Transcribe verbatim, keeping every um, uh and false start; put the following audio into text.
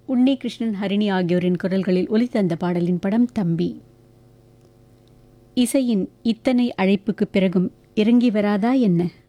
உன்னி கிருஷ்ணன், ஹரிணி ஆகியோரின் குரல்களில் ஒலித்த அந்த பாடலின் படம் தம்பி. இசையின் இத்தனை அழைப்புக்கு பிறகும் இறங்கி வராதா என்ன?